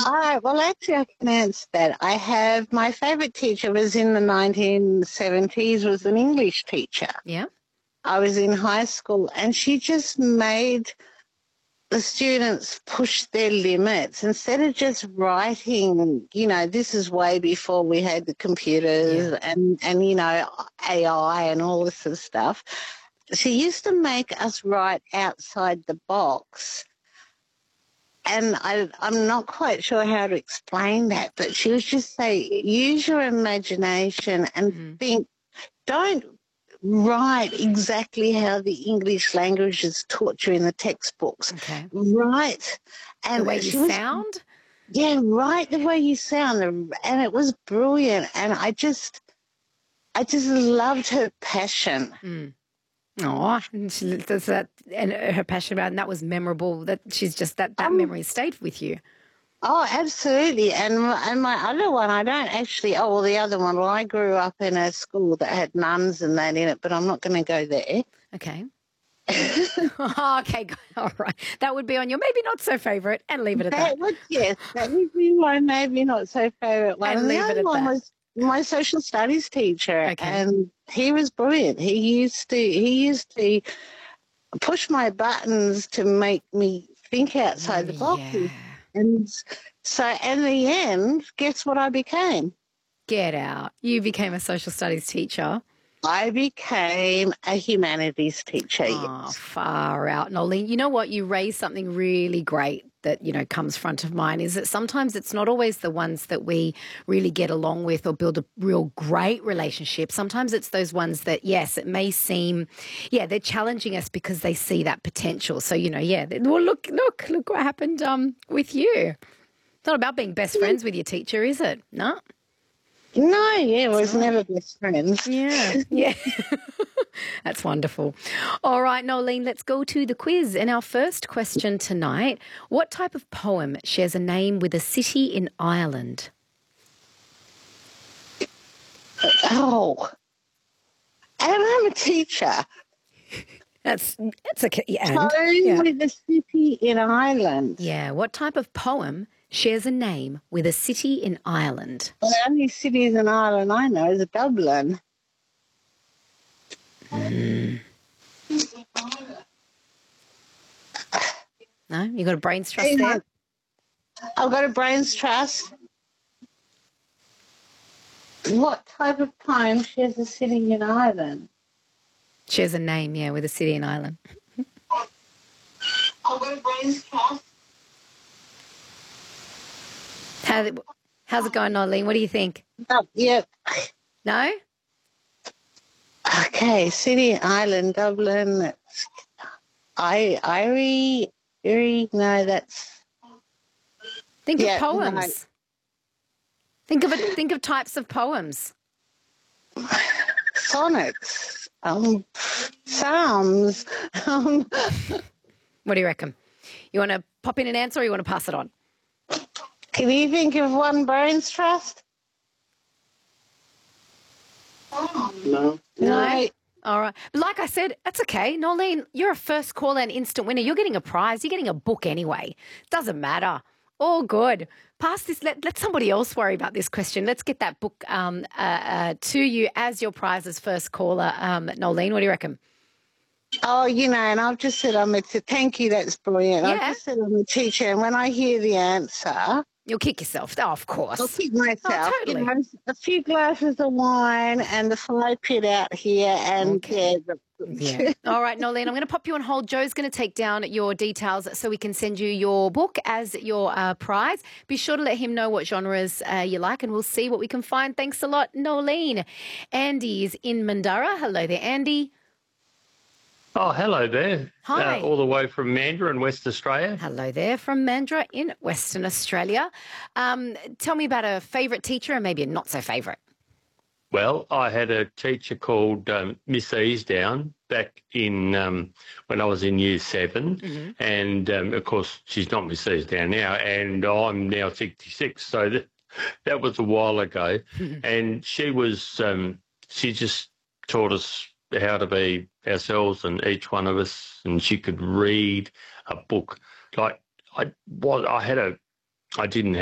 Well, actually, I can answer that. I have my favourite teacher was in the 1970s, was an English teacher. Yeah. I was in high school and she just made the students push their limits instead of just writing, this is way before we had the computers and AI and all this sort of stuff. She used to make us write outside the box. And I'm not quite sure how to explain that, but she was just say, use your imagination and think, don't write exactly how the English language is taught you in the textbooks. Okay. Write. And the way you sound? Yeah, write the way you sound. And it was brilliant. And I just loved her passion. Mm. Oh, she does that, and her passion about it, and that was memorable. That she's just that memory stayed with you. Oh, absolutely. And my other one, I don't actually. Oh, well, the other one. Well, I grew up in a school that had nuns and that in it, but I'm not going to go there. Okay. Okay, all right. That would be on your maybe not so favourite, and leave it at that. Yes, that would be my maybe not so favourite one. And leave the it other at one that. was my social studies teacher, Okay. and he was brilliant. He used to push my buttons to make me think outside the box. Yeah. And so in the end, guess what I became? Get out. You became a social studies teacher. I became a humanities teacher. Oh, Yes. far out. Nolene, you know what? You raised something really great that, comes front of mind is that sometimes it's not always the ones that we really get along with or build a real great relationship. Sometimes it's those ones that, yes, it may seem, they're challenging us because they see that potential. So, well, look what happened with you. It's not about being best friends with your teacher, is it? No? No, it was never best friends. Yeah. That's wonderful. All right, Nolene, let's go to the quiz. And our first question tonight, what type of poem shares a name with a city in Ireland? Oh, and I'm a teacher. That's okay. Poem with a city in Ireland. Yeah, what type of poem shares a name with a city in Ireland? Well, the only cities in Ireland I know is Dublin. No? You got a brain's trust there? I've got a brain's trust. What type of poem shares a city in Ireland? Shares a name, with a city in Ireland. I've got a brain's trust. How's it going, Nolene? What do you think? Yep. No? Okay, city, Ireland, Dublin. Erie, no, that's... Think of poems. No. Think of types of poems. Sonnets, psalms. What do you reckon? You want to pop in an answer or you want to pass it on? Can you think of one brain's trust? No. All right. Like I said, that's okay. Nolene, you're a first call and instant winner. You're getting a prize. You're getting a book anyway. Doesn't matter. All good. Pass this. Let somebody else worry about this question. Let's get that book to you as your prize as first caller. Nolene, what do you reckon? Oh, and I've just said thank you, that's brilliant. Yeah. I've just said I'm a teacher, and when I hear the answer... You'll kick yourself. Oh, of course. I'll kick myself. Oh, totally. A few glasses of wine and the fly pit out here and... Okay. Yeah. All right, Nolene, I'm going to pop you on hold. Joe's going to take down your details so we can send you your book as your prize. Be sure to let him know what genres you like and we'll see what we can find. Thanks a lot, Nolene. Andy is in Mandurah. Hello there, Andy. Oh, hello there. Hi. All the way from Mandurah in West Australia. Hello there from Mandurah in Western Australia. Tell me about a favourite teacher and maybe a not so favourite. Well, I had a teacher called Miss Easedown back in when I was in Year 7. And, of course, she's not Miss Easedown now, and I'm now 66, so that was a while ago. And she was she just taught us how to be ourselves and each one of us, and she could read a book. Like I didn't